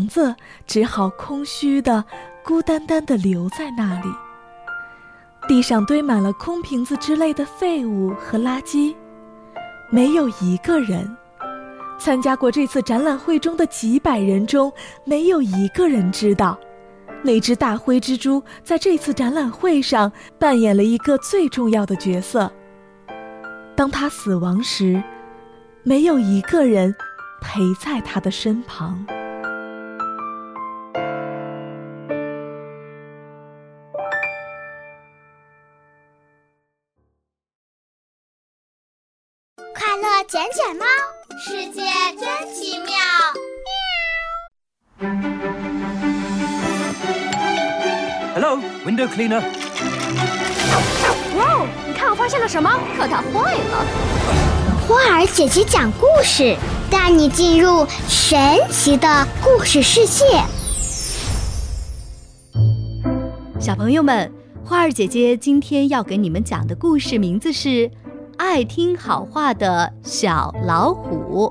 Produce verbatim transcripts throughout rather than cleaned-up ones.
房子只好空虚的、孤单单的留在那里。地上堆满了空瓶子之类的废物和垃圾，没有一个人。参加过这次展览会中的几百人中，没有一个人知道，那只大灰蜘蛛在这次展览会上扮演了一个最重要的角色。当他死亡时，没有一个人陪在他的身旁。 快乐捡捡猫，世界真奇妙。 Hello, window cleaner. 哇哦，你看我发现了什么？可它坏了。 花儿姐姐讲故事，带你进入神奇的故事世界。 小朋友们，花儿姐姐今天要给你们讲的故事名字是爱听好话的小老虎。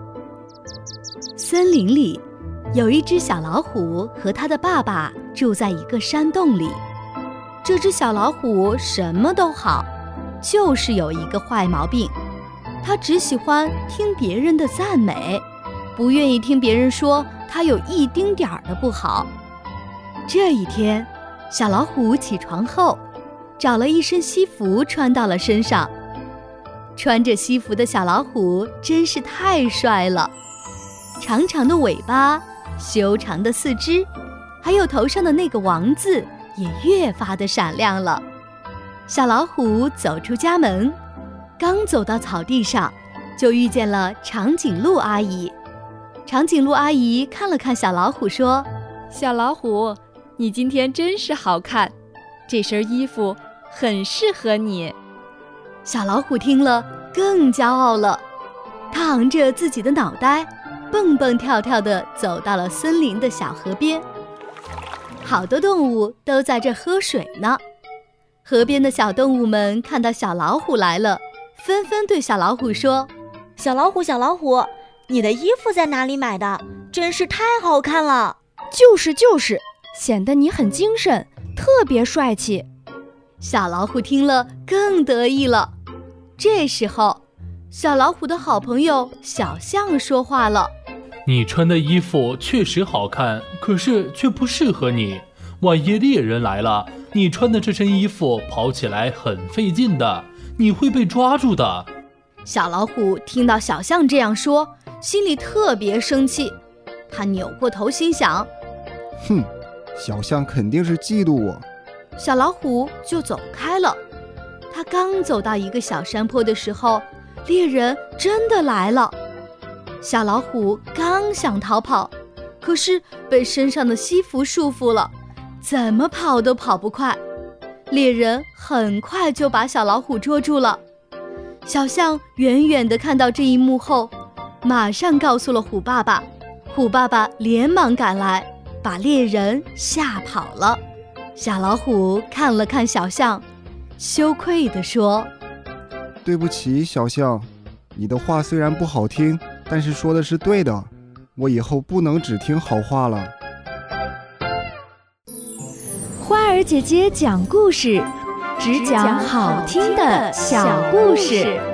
森林里有一只小老虎和它的爸爸住在一个山洞里。这只小老虎什么都好，就是有一个坏毛病，它只喜欢听别人的赞美，不愿意听别人说它有一丁点儿的不好。这一天，小老虎起床后，找了一身西服穿到了身上。穿着西服的小老虎真是太帅了，长长的尾巴，修长的四肢，还有头上的那个王字也越发的闪亮了。小老虎走出家门，刚走到草地上，就遇见了长颈鹿阿姨。长颈鹿阿姨看了看小老虎说： 小老虎，你今天真是好看，这身衣服很适合你。 小老虎听了更骄傲了，它昂着自己的脑袋，蹦蹦跳跳地走到了森林的小河边。好多动物都在这喝水呢。河边的小动物们看到小老虎来了，纷纷对小老虎说： 小老虎小老虎，你的衣服在哪里买的？真是太好看了。 就是就是显得你很精神，特别帅气。 小老虎听了更得意了。这时候，小老虎的好朋友小象说话了： 你穿的衣服确实好看，可是却不适合你。万一猎人来了，你穿的这身衣服跑起来很费劲的，你会被抓住的。 小老虎听到小象这样说，心里特别生气。他扭过头心想： 哼，小象肯定是嫉妒我。 小老虎就走开了。他刚走到一个小山坡的时候，猎人真的来了。小老虎刚想逃跑，可是被身上的西服束缚了，怎么跑都跑不快。猎人很快就把小老虎捉住了。小象远远地看到这一幕后，马上告诉了虎爸爸。虎爸爸连忙赶来，把猎人吓跑了。小老虎看了看小象，羞愧地说： 对不起，小象，你的话虽然不好听，但是说的是对的，我以后不能只听好话了。 花儿姐姐讲故事，只讲好听的小故事。